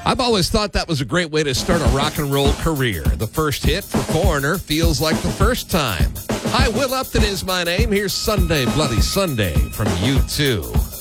I've always thought that was a great way to start a rock and roll career. The first hit for Foreigner feels like the first time. Hi, Will Upton is my name. Here's Sunday, Bloody Sunday from U2.